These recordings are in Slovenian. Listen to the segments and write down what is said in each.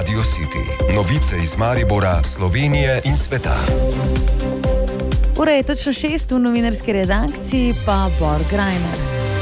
Radio City. Novice iz Maribora, Slovenije in sveta. Ura je točno 6, v novinarski redakciji pa Bor Grajner.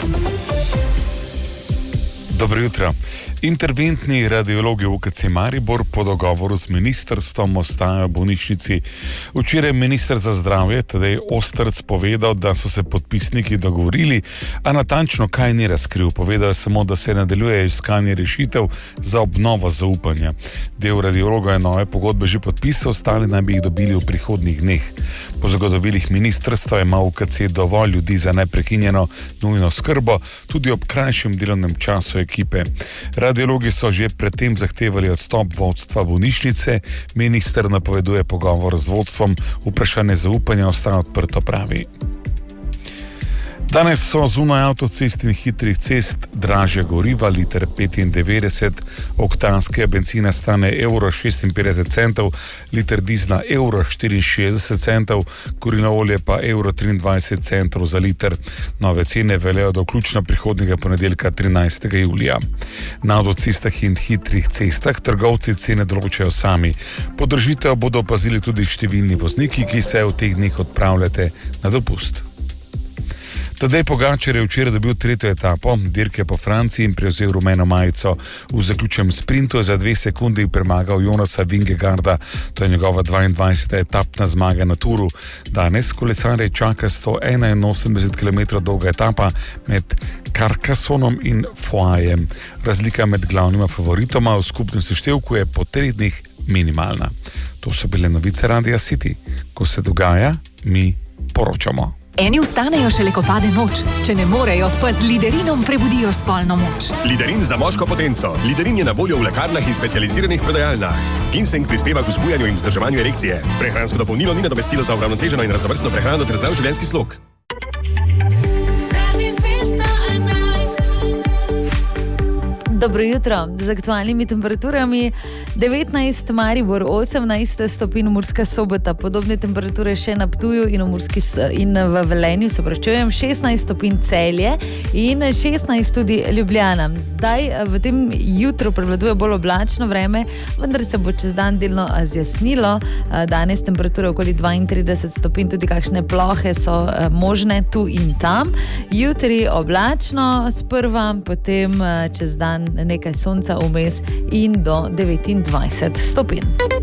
Dobro jutro. Interventni radiologi UKC Maribor po dogovoru z ministrstvom ostajajo v bolnišnici. Včeraj je minister za zdravje Tadej Ostrc povedal, da so se podpisniki dogovorili, a natančno kaj ni razkril. Povedal je samo, da se nadaljuje iskanje rešitev za obnovo zaupanja. Del radiologa je nove pogodbe že podpisal, ostali naj bi jih dobili v prihodnjih dneh. Po zagotovilih ministrstva ima UKC dovolj ljudi za neprekinjeno nujno skrbo, tudi ob krajšem delovnem času ekipe. Radiologi so že predtem zahtevali odstop vodstva bolnišnice, minister napoveduje pogovor z vodstvom, vprašanje zaupanja ostaja odprto, pravi. Danes so zunaj avtocest in hitrih cest dražja goriva, liter 95 oktanskega bencina stane €56, liter dizla €64, kurilno olje pa €23 za liter. Nove cene veljajo do vključno prihodnjega ponedeljka 13. julija. Na avtocestah in hitrih cestah trgovci cene določajo sami. Podražitev bodo opazili tudi številni vozniki, ki se v teh dneh odpravljate na dopust. Tadej Pogačar je včeraj dobil tretjo etapo dirke po Franciji in prevzel rumeno majico. V zaključnem sprintu je za 2 sekundi premagal Jonasa Vingegaarda, to je njegova 22. etapna zmaga na Turu. Danes kolesarje čaka 181 km dolga etapa med Carcassonom in Foajem. Razlika med glavnima favoritoma v skupnem seštevku je po 3 dneh minimalna. To so bile novice Radia City. Ko se dogaja, mi poročamo. Eni vstanejo šele, ko pade noč. Če ne morejo, pa z Liderinom prebudijo spolno moč. Liderin za moško potenco. Liderin je na voljo v lekarnah in specializiranih prodajalnah. Ginseng prispeva k vzbujanju in vzdrževanju erekcije. Prehransko dopolnilo ni nadomestilo za uravnoteženo in raznovrstno prehrano ter zdrav življenjski slog. Dobro jutro. Z aktualnimi temperaturami 19 Maribor, 18 stopinj Murska Sobota, podobne temperature še na Ptuju in v Velenju, 16 stopinj Celje in 16 tudi Ljubljana. Zdaj v tem jutru prevladuje bolj oblačno vreme, vendar se bo čez dan delno zjasnilo. Danes temperature okoli 32 stopinj, tudi kakšne plohe so možne tu in tam. Jutri oblačno sprva, potem čez dan nekaj sonca vmes in do 29 stopinj.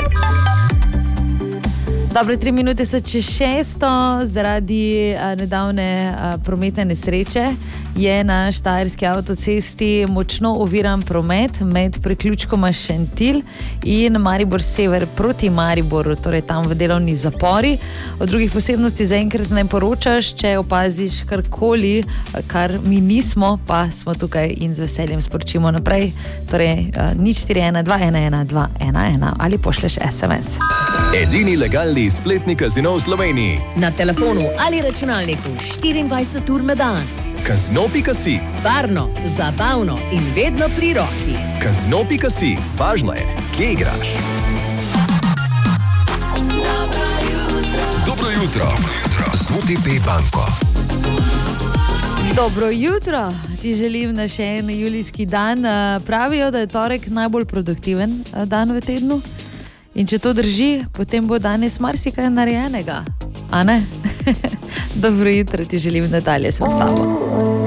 Dobre 3 minute so čez 6. Zaradi nedavne prometne nesreče je na štajerski avtocesti močno oviran promet med priključkoma Šentilj in Maribor sever proti Mariboru, torej tam v delovni zapori. O drugih posebnosti zaenkrat ne poročaš, če opaziš karkoli, kar mi nismo, pa smo tukaj in z veseljem sporočimo naprej. Torej 041 211 211 ali pošleš SMS. Edini legalni spletni kazino v Sloveniji. Na telefonu ali računalniku 24 ur na dan. Kazino.si. Varno, zabavno in vedno pri roki. Kazino.si. Važno je, kje igraš. Dobro jutro. Z OTP banko. Dobro jutro, ti želim na še en julijski dan. Pravijo, da je torek najbolj produktiven dan v tednu. In če to drži, potem bo danes marsikaj narejenega. A ne? Dobro jutro, ti želim, Natalija, sem s tabo.